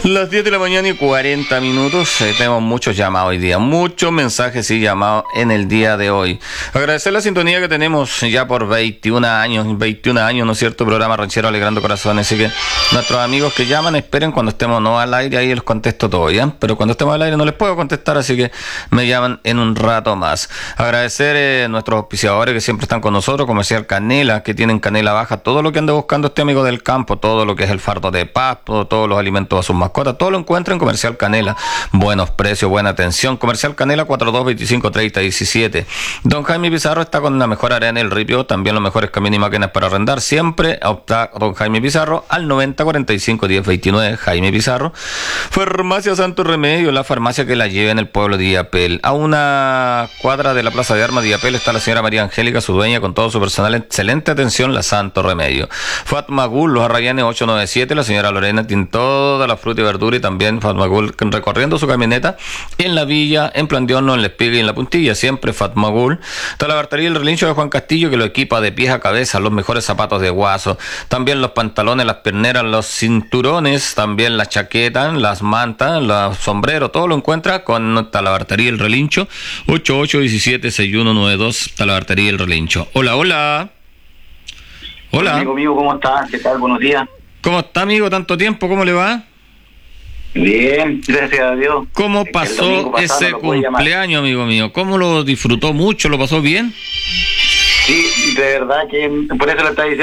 Las 10 de la mañana y 40 minutos. Tenemos muchos llamados hoy día, muchos mensajes y llamados en el día de hoy. Agradecer la sintonía que tenemos ya por 21 años, ¿no es cierto? Programa Ranchero Alegrando Corazones. Así que nuestros amigos que llaman, esperen cuando estemos no al aire, ahí les contesto todo, ¿ya? Pero cuando estemos al aire no les puedo contestar, así que me llaman en un rato más. Agradecer nuestros auspiciadores que siempre están con nosotros, Comercial Canela, que tienen canela baja, todo lo que anda buscando este amigo del campo, todo lo que es el fardo de pasto, todos los alimentos a sus mascotas, todo lo encuentra en Comercial Canela. Buenos precios, buena atención. Comercial Canela 42253017. Don Jaime Pizarro está con la mejor arena en el ripio, también los mejores camiones y máquinas para arrendar. Siempre opta Don Jaime Pizarro al 90451029. Jaime Pizarro. Farmacia Santo Remedio, la farmacia que la lleva en el pueblo de Illapel. A una cuadra de la Plaza de Armas de Illapel está la señora María Angélica, su dueña, con todo su personal. Excelente atención, la Santo Remedio. Fatma Gul, los Arrayanes 897. La señora Lorena tiene toda la fruta y verdura, y también Fatma Gul recorriendo su camioneta en la villa, en Plan de Horno, en La Espiga y en La Puntilla. Siempre Fatma Gul. Está la bartería El Relincho de Juan Castillo, que lo equipa de pies a cabeza, los mejores zapatos de guaso, también los pantalones, las perneras, los cinturones, también las chaquetas, las mantas, los sombreros, todo lo encuentra con Talabartería El Relincho, 8817-6192, Talabartería El Relincho. Hola, hola. Hola. Amigo mío, ¿cómo estás? ¿Qué tal? Buenos días. ¿Cómo está, amigo? ¿Tanto tiempo? ¿Cómo le va? Bien, gracias a Dios. ¿Cómo pasó ese cumpleaños, amigo mío? ¿Cómo lo disfrutó mucho? ¿Lo pasó bien? Sí, de verdad que por eso lo estaba diciendo.